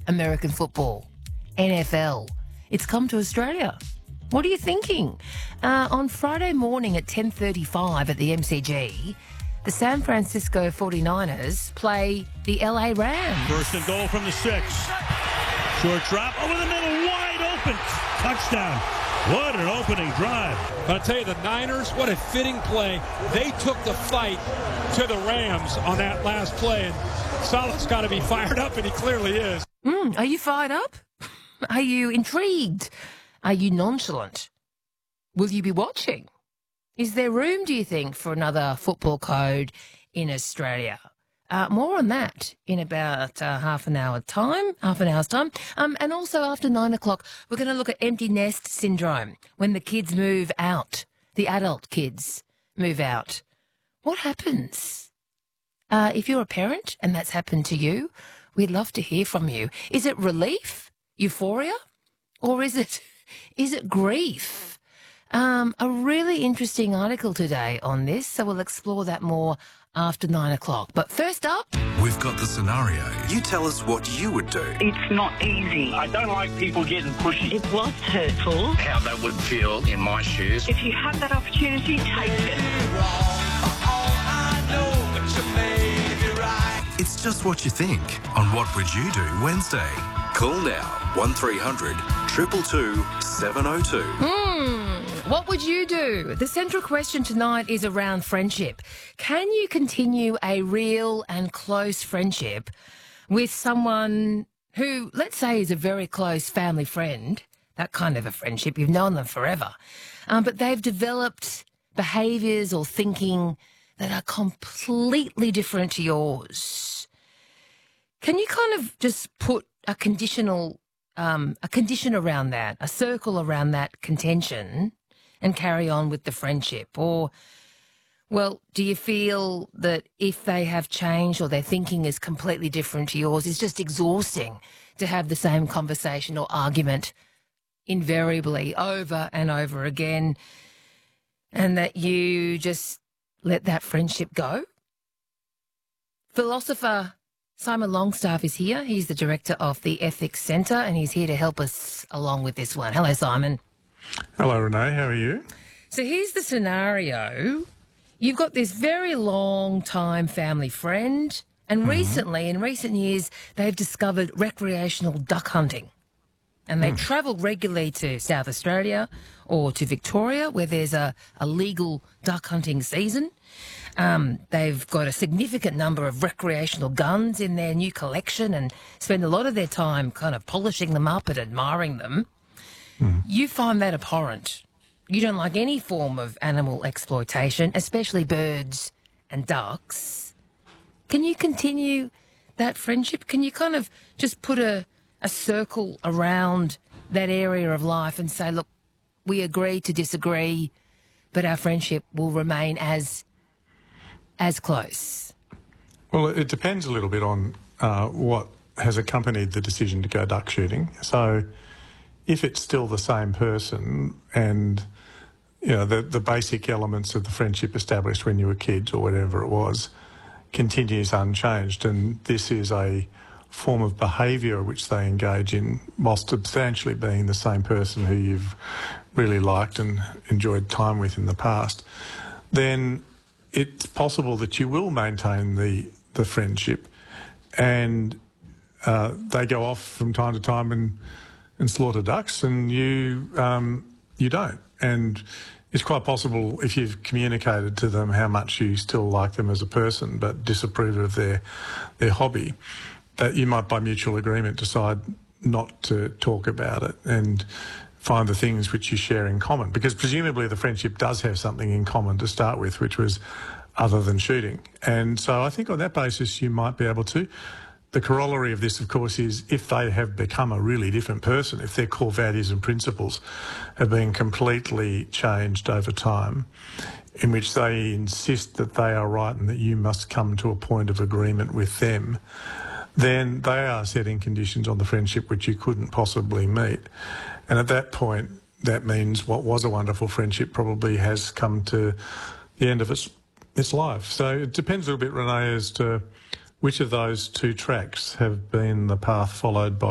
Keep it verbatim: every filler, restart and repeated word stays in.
American football, N F L. It's come to Australia. What are you thinking? Uh, on Friday morning at ten thirty-five at the M C G, the San Francisco forty-niners play the L A Rams. First and goal from the six. Short drop over the middle, wide open. Touchdown. What an opening drive. But I'll tell you, the Niners, what a fitting play. They took the fight to the Rams on that last play. And Saleh's got to be fired up, and he clearly is. Mm, are you fired up? Are you intrigued? Are you nonchalant? Will you be watching? Is there room, do you think, for another football code in Australia? Uh, more on that in about uh, half an hour time, half an hour's time. Um, and also after nine o'clock, we're going to look at empty nest syndrome, when the kids move out, the adult kids move out. What happens? Uh, if you're a parent and that's happened to you, we'd love to hear from you. Is it relief, euphoria, or is it is it grief? Um, a really interesting article today on this, so we'll explore that more after nine o'clock. But first up, we've got the scenario. You tell us what you would do. It's not easy. I don't like people getting pushy. It was hurtful. How that would feel in my shoes. If you have that opportunity, take it. It's just what you think on What Would You Do Wednesday. Call now, one three hundred two two two seven oh two. Hmm, what would you do? The central question tonight is around friendship. Can you continue a real and close friendship with someone who, let's say, is a very close family friend, that kind of a friendship, you've known them forever, um, but they've developed behaviours or thinking that are completely different to yours? Can you kind of just put a conditional, um, a condition around that, a circle around that contention, and carry on with the friendship? Or, well, do you feel that if they have changed or their thinking is completely different to yours, it's just exhausting to have the same conversation or argument invariably over and over again, and that you just let that friendship go? Philosopher Simon Longstaff is here. He's the director of the Ethics Centre, and he's here to help us along with this one. Hello, Simon. Hello, Renee. How are you? So here's the scenario. You've got this very long-time family friend, and mm-hmm. recently, in recent years, they've discovered recreational duck hunting. And they mm. travel regularly to South Australia or to Victoria, where there's a, a legal duck hunting season. Um, they've got a significant number of recreational guns in their new collection and spend a lot of their time kind of polishing them up and admiring them. Mm. You find that abhorrent. You don't like any form of animal exploitation, especially birds and ducks. Can you continue that friendship? Can you kind of just put a, a circle around that area of life and say, look, we agree to disagree, but our friendship will remain as as close? Well, it depends a little bit on uh, what has accompanied the decision to go duck shooting. So if it's still the same person and, you know, the, the basic elements of the friendship established when you were kids or whatever it was continues unchanged, and this is a form of behaviour which they engage in whilst substantially being the same person who you've really liked and enjoyed time with in the past, then it's possible that you will maintain the, the friendship, and uh, they go off from time to time and, and slaughter ducks, and you um, you don't. And it's quite possible, if you've communicated to them how much you still like them as a person but disapprove of their their hobby, that you might by mutual agreement decide not to talk about it and find the things which you share in common, because presumably the friendship does have something in common to start with, which was other than shooting. And so I think on that basis you might be able to. The corollary of this, of course, is if they have become a really different person, if their core values and principles have been completely changed over time, in which they insist that they are right and that you must come to a point of agreement with them, then they are setting conditions on the friendship which you couldn't possibly meet. And at that point, that means what was a wonderful friendship probably has come to the end of its its life. So it depends a little bit, Renee, as to which of those two tracks have been the path followed by